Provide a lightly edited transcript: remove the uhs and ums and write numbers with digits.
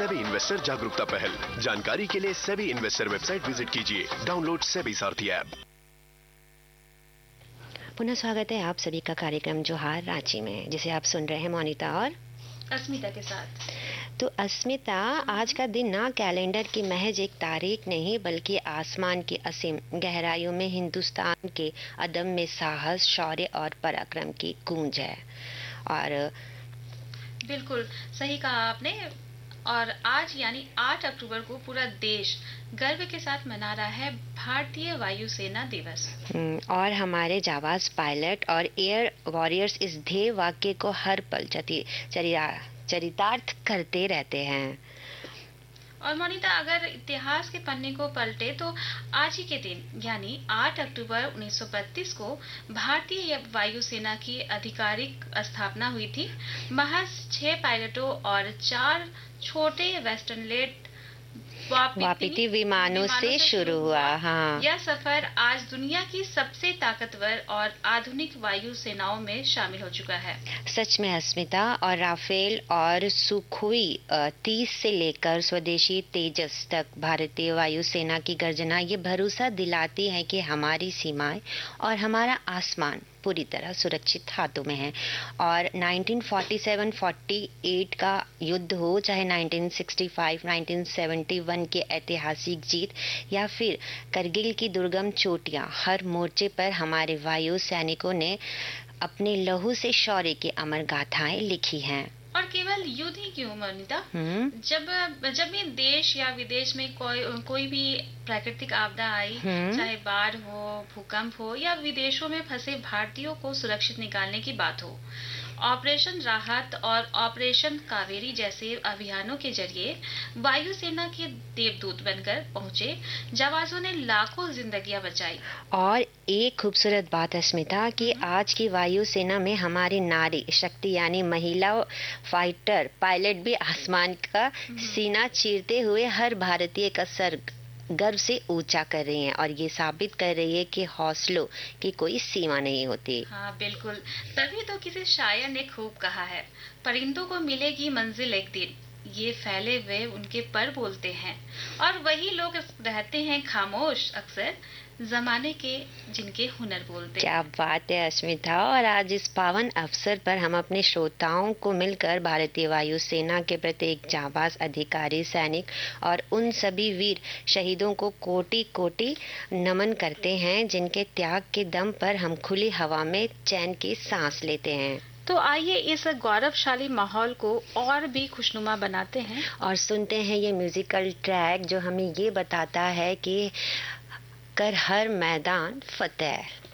SEBI investor जागरूकता पहल। जानकारी के लिए सेबी इन्वेस्टर वेबसाइट विजिट कीजिए। डाउनलोड सेबी सारथी ऐप। पुनः स्वागत है आप सभी का कार्यक्रम जोहार रांची में, जिसे आप सुन रहे हैं मोनिता और अस्मिता के साथ। तो अस्मिता, आज का दिन ना कैलेंडर की महज एक तारीख नहीं बल्कि आसमान की असीम गहराइयों में हिंदुस्तान के अदम्य साहस, शौर्य और पराक्रम की गूंज है। और बिल्कुल सही कहा आपने। और आज यानी 8 अक्टूबर को पूरा देश गर्व के साथ मना रहा है भारतीय वायुसेना दिवस। और हमारे जाबाज पायलट और एयर वॉरियर्स इस ध्येय वाक्य को हर पल चरितार्थ करते रहते हैं। और मोनिता, अगर इतिहास के पन्ने को पलटे तो आज ही के दिन यानी 8 अक्टूबर 1932 को भारतीय वायुसेना की आधिकारिक स्थापना हुई थी। महज 6 पायलटों और 4 छोटे वेस्टर्नलेट वापीती विमानों से शुरू हुआ। हाँ, यह सफर आज दुनिया की सबसे ताकतवर और आधुनिक वायु सेनाओं में शामिल हो चुका है। सच में अस्मिता, और राफेल और सुखोई 30 से लेकर स्वदेशी तेजस तक भारतीय वायुसेना की गर्जना ये भरोसा दिलाती है कि हमारी सीमाएं और हमारा आसमान पूरी तरह सुरक्षित हाथों में है। और 1947-48 का युद्ध हो, चाहे 1965-1971 की ऐतिहासिक जीत या फिर करगिल की दुर्गम चोटियां, हर मोर्चे पर हमारे वायु सैनिकों ने अपने लहू से शौर्य की अमर गाथाएं लिखी हैं। और केवल युद्ध ही क्यों मोनिता, जब भी देश या विदेश में कोई भी प्राकृतिक आपदा आई, चाहे बाढ़ हो, भूकंप हो या विदेशों में फंसे भारतीयों को सुरक्षित निकालने की बात हो, ऑपरेशन राहत और ऑपरेशन कावेरी जैसे अभियानों के जरिए वायुसेना के देवदूत बनकर पहुंचे जाबाजों ने लाखों जिंदगियां बचाई। और एक खूबसूरत बात अस्मिता कि आज की वायुसेना में हमारी नारी शक्ति यानी महिला फाइटर पायलट भी आसमान का सीना चीरते हुए हर भारतीय का सर गर्व से ऊंचा कर रही हैं और ये साबित कर रही है कि हौसलों की कोई सीमा नहीं होती। हाँ बिल्कुल, तभी तो किसी शायर ने खूब कहा है, परिंदों को मिलेगी मंजिल एक दिन, ये फैले हुए उनके पर बोलते हैं और वही लोग रहते हैं खामोश अक्सर जमाने के जिनके हुनर बोलते। क्या बात है अस्मिता। और आज इस पावन अवसर पर हम अपने श्रोताओं को मिलकर भारतीय वायुसेना के प्रत्येक जाबाज अधिकारी, सैनिक और उन सभी वीर शहीदों को कोटि कोटि नमन करते हैं जिनके त्याग के दम पर हम खुली हवा में चैन की सांस लेते हैं। तो आइए इस गौरवशाली माहौल को और भी खुशनुमा बनाते हैं और सुनते हैं ये म्यूजिकल ट्रैक जो हमें ये बताता है कि कर हर मैदान फतेह।